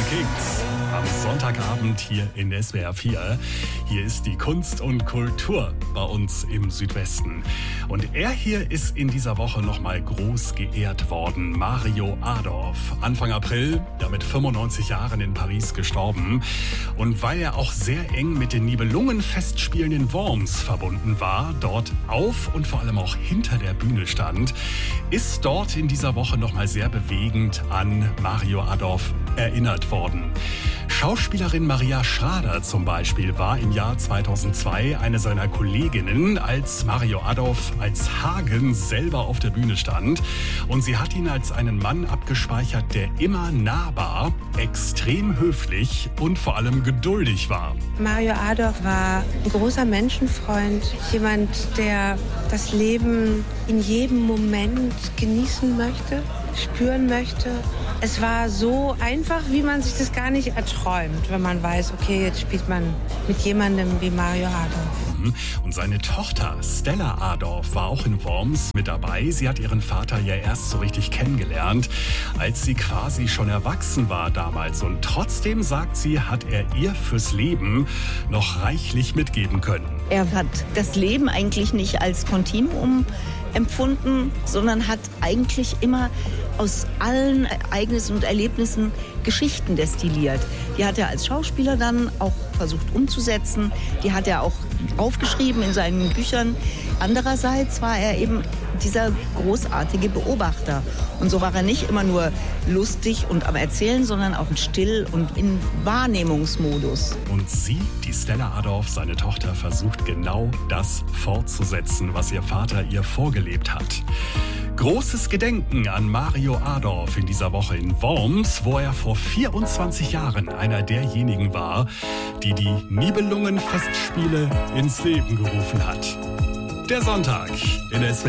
Kings. Am Sonntagabend hier in SWR 4. Hier ist die Kunst und Kultur bei uns im Südwesten. Und er hier ist in dieser Woche nochmal groß geehrt worden. Mario Adorf. Anfang April, ja mit 95 Jahren in Paris gestorben. Und weil er auch sehr eng mit den Nibelungenfestspielen in Worms verbunden war, dort auf und vor allem auch hinter der Bühne stand, ist dort in dieser Woche nochmal sehr bewegend an Mario Adorf erinnert worden. Schauspielerin Maria Schrader zum Beispiel war im Jahr 2002 eine seiner Kolleginnen, als Mario Adorf als Hagen selber auf der Bühne stand. Und sie hat ihn als einen Mann abgespeichert, der immer nahbar, extrem höflich und vor allem geduldig war. Mario Adorf war ein großer Menschenfreund, jemand, der das Leben in jedem Moment genießen möchte, spüren möchte. Es war so einfach, wie man sich das gar nicht erträumt, wenn man weiß, okay, jetzt spielt man mit jemandem wie Mario Adorf. Und seine Tochter Stella Adorf war auch in Worms mit dabei. Sie hat ihren Vater ja erst so richtig kennengelernt, als sie quasi schon erwachsen war damals. Und trotzdem, sagt sie, hat er ihr fürs Leben noch reichlich mitgeben können. Er hat das Leben eigentlich nicht als Kontinuum empfunden, sondern hat eigentlich immer aus allen Ereignissen und Erlebnissen Geschichten destilliert. Die hat er als Schauspieler dann auch versucht umzusetzen. Die hat er auch aufgeschrieben in seinen Büchern. Andererseits war er eben dieser großartige Beobachter. Und so war er nicht immer nur lustig und am Erzählen, sondern auch still und in Wahrnehmungsmodus. Und sie, die Stella Adorf, seine Tochter, versucht genau das fortzusetzen, was ihr Vater ihr vorgelebt hat. Großes Gedenken an Mario Adorf in dieser Woche in Worms, wo er vor 24 Jahren einer derjenigen war, die die Nibelungenfestspiele ins Leben gerufen hat. Der Sonntag in SWR